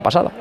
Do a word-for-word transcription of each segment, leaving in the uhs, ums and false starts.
pasada.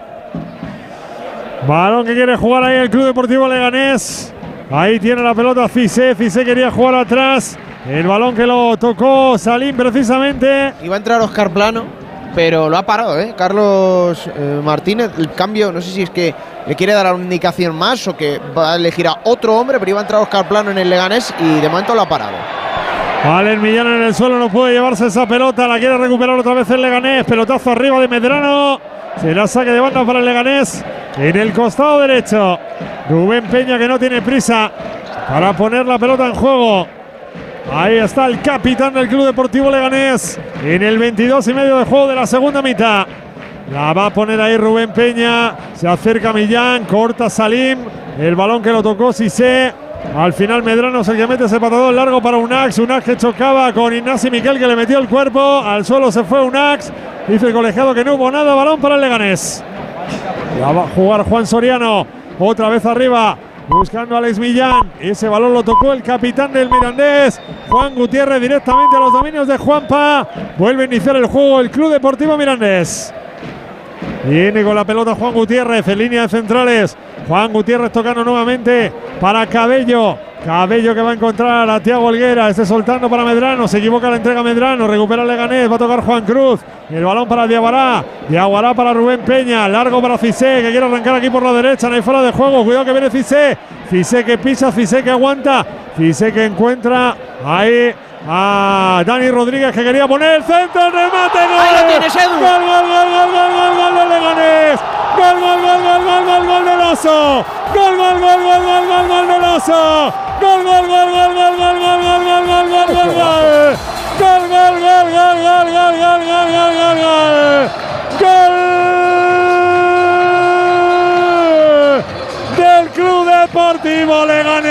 Balón que quiere jugar ahí el Club Deportivo Leganés. Ahí tiene la pelota Cissé. Cissé quería jugar atrás. El balón que lo tocó Salim precisamente. Iba a entrar Óscar Plano, pero lo ha parado, ¿eh? Carlos eh, Martínez. El cambio, no sé si es que le quiere dar una indicación más o que va a elegir a otro hombre, pero iba a entrar Óscar Plano en el Leganés y de momento lo ha parado. Vale, el Millán en el suelo, no puede llevarse esa pelota. La quiere recuperar otra vez el Leganés. Pelotazo arriba de Medrano. Será saque de banda para el Leganés. En el costado derecho, Rubén Peña, que no tiene prisa para poner la pelota en juego. Ahí está el capitán del Club Deportivo Leganés en el veintidós y medio de juego de la segunda mitad. La va a poner ahí Rubén Peña. Se acerca Millán, corta Salim. El balón que lo tocó Cissé. Al final Medrano es el que mete ese patadón largo para Unax. Unax que chocaba con Ignasi Miquel, que le metió el cuerpo. Al suelo se fue Unax. Dice el colegiado que no hubo nada. Balón para el Leganés. Ya va a jugar Juan Soriano. Otra vez arriba, buscando a Alex Millán. Ese balón lo tocó el capitán del Mirandés, Juan Gutiérrez, directamente a los dominios de Juanpa. Vuelve a iniciar el juego el Club Deportivo Mirandés. Viene con la pelota Juan Gutiérrez en línea de centrales. Juan Gutiérrez tocando nuevamente para Cabello. Cabello que va a encontrar a Thiago Helguera. Este soltando para Medrano. Se equivoca la entrega Medrano. Recupera el Leganés. Va a tocar Juan Cruz. El balón para Diabará. Diabará para Rubén Peña. Largo para Cissé, que quiere arrancar aquí por la derecha. No hay fuera de juego. Cuidado que viene Cissé. Cissé que pisa. Cissé que aguanta. Cissé que encuentra ahí a Dani Rodríguez, que quería poner el centro. El remate. ¡Gol! Ahí lo tienes, Edu. ¡Gol, gol, gol, gol, gol, gol, gol del Leganés! ¡Gol, gol, gol, gol, gol, gol, gol del Oso! ¡Gol, gol, gol, gol, gol, gol, gol del Oso! ¡Gol, gol, gol, gol, gol, gol, gol, gol, gol, gol, gol, gol, gol! ¡Gol, gol, gol, gol, gol, gol, gol, gol, gol, gol, gol! ¡Gol del Club Deportivo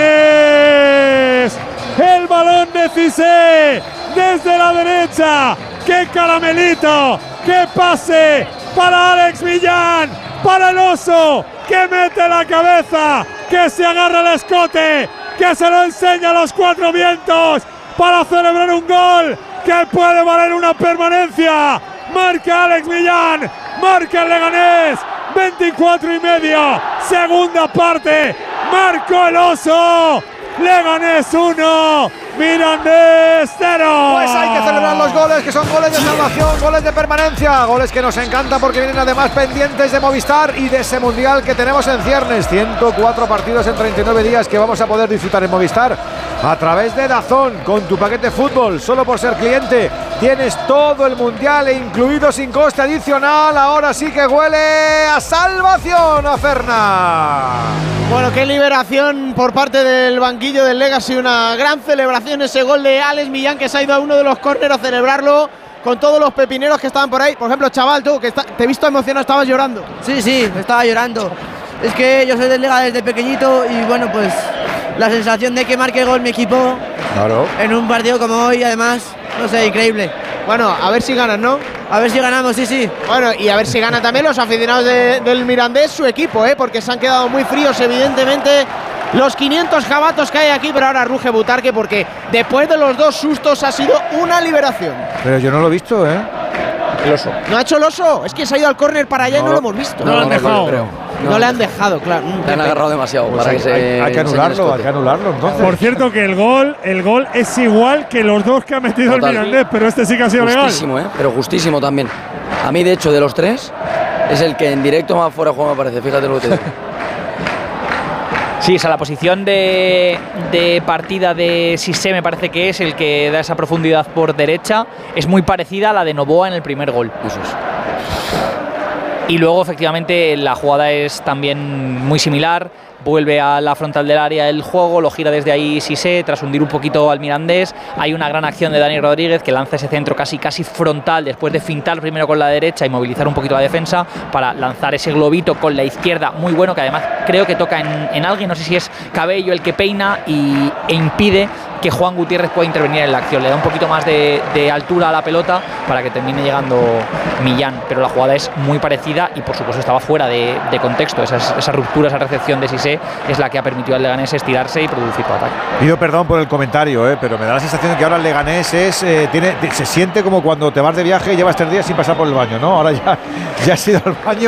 Leganés! El balón de Cissé desde la derecha. ¡Qué caramelito! ¡Qué pase para Alex Millán! Para el Oso, que mete la cabeza, que se agarra el escote, que se lo enseña a los cuatro vientos para celebrar un gol que puede valer una permanencia. Marca Alex Millán, marca el Leganés, veinticuatro y medio, segunda parte, marcó el Oso. Leganés uno, Mirandés cero. Pues hay que celebrar los goles, que son goles de salvación, goles de permanencia, goles que nos encantan porque vienen además pendientes de Movistar y de ese mundial que tenemos en ciernes. ciento cuatro partidos en treinta y nueve días que vamos a poder disfrutar en Movistar a través de DAZN con tu paquete fútbol. Solo por ser cliente tienes todo el mundial e incluido sin coste adicional. Ahora sí que huele a salvación, a Ferna. Bueno, qué liberación por parte del banquillo del Legacy. Una gran celebración ese gol de Alex Millán, que se ha ido a uno de los córneres a celebrarlo con todos los pepineros que estaban por ahí. Por ejemplo, chaval, tú que está, te he visto emocionado, estabas llorando. Sí, sí, estaba llorando. Es que yo soy del Lega desde pequeñito y bueno, pues la sensación de que marque gol mi equipo, claro, en un partido como hoy, además, no sé, increíble. Bueno, a ver si ganan, ¿no? A ver si ganamos, sí, sí. Bueno, y a ver si ganan también los aficionados de, del Mirandés, su equipo, ¿eh? Porque se han quedado muy fríos, evidentemente, los quinientos jabatos que hay aquí, pero ahora ruge Butarque porque después de los dos sustos ha sido una liberación. Pero yo no lo he visto, ¿eh? El Oso. ¿No ha hecho el Oso? Es que se ha ido al córner para allá no, y no lo hemos visto. No, no lo han dejado. No, no le han dejado, claro. Le han agarrado demasiado Pues para hay, que se hay, hay que anularlo, hay que anularlo entonces. Por cierto que el gol, el gol es igual que los dos que ha metido Total. el Mirandés, pero este sí que ha sido legal. Justísimo, ¿eh? Pero justísimo también. A mí, de hecho, de los tres, es el que en directo más fuera de juego me parece. Fíjate lo que te digo. Sí, o sea, la posición de, de partida de Cissé me parece que es el que da esa profundidad por derecha. Es muy parecida a la de Novoa en el primer gol. Eso es. Y luego, efectivamente, la jugada es también muy similar. Vuelve a la frontal del área el juego, lo gira desde ahí Cissé, tras hundir un poquito al Mirandés. Hay una gran acción de Dani Rodríguez, que lanza ese centro casi, casi frontal, después de fintar primero con la derecha y movilizar un poquito la defensa, para lanzar ese globito con la izquierda, muy bueno, que además creo que toca en, en alguien, no sé si es Cabello el que peina y, e impide que Juan Gutiérrez pueda intervenir en la acción. Le da un poquito más de, de altura a la pelota para que termine llegando Millán, pero la jugada es muy parecida y por supuesto estaba fuera de, de contexto. Esa, esa ruptura, esa recepción de Cissé es la que ha permitido al Leganés estirarse y producir su ataque. Pido perdón por el comentario, eh, pero me da la sensación de que ahora el Leganés es, eh, tiene, se siente como cuando te vas de viaje y llevas tres días sin pasar por el baño, ¿no? Ahora ya, ya has ido al baño